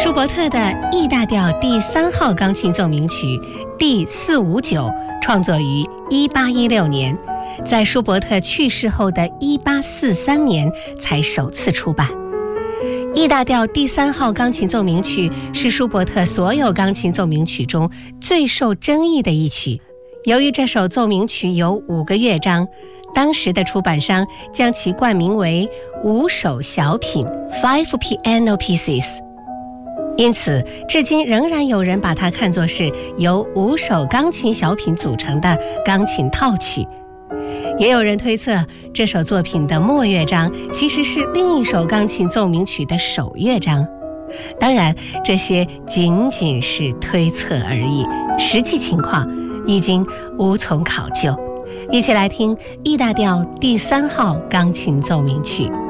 舒伯特的 E 大调第3号钢琴奏鸣曲第459创作于1816年，在舒伯特去世后的1843年才首次出版。E 大调第3号钢琴奏鸣曲是舒伯特所有钢琴奏鸣曲中最受争议的一曲。由于这首奏鸣曲有5个乐章，当时的出版商将其冠名为5首小品 （Five Piano Pieces）。因此，至今仍然有人把它看作是由5首钢琴小品组成的钢琴套曲。也有人推测，这首作品的末乐章其实是另一首钢琴奏鸣曲的首乐章。当然，这些仅仅是推测而已，实际情况已经无从考究。一起来听 E 大调第3号钢琴奏鸣曲。